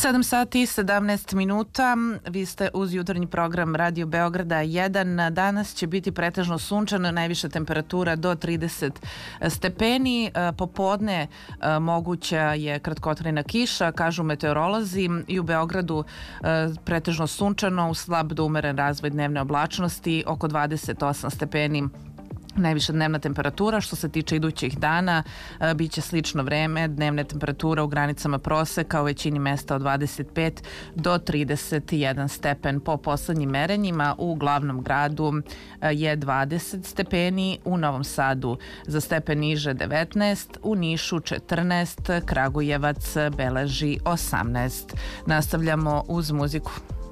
7 sati i 17 minuta, vi ste uz jutarnji program Radio Beograda 1. Danas će biti pretežno sunčano, najviša temperatura do 30 stepeni. Popodne moguća je kratkotrajna kiša, kažu meteorolozi, i u Beogradu pretežno sunčano, u slab do umeren razvoj dnevne oblačnosti, oko 28 stepeni. Najviša dnevna temperatura. Što se tiče idućih dana, bit će slično vreme, dnevna temperatura u granicama proseka, u većini mesta od 25 do 31 stepen. Po poslednjim merenjima u glavnom gradu je 20 stepeni, u Novom Sadu za stepen niže 19, u Nišu 14, Kragujevac beleži 18. Nastavljamo uz muziku.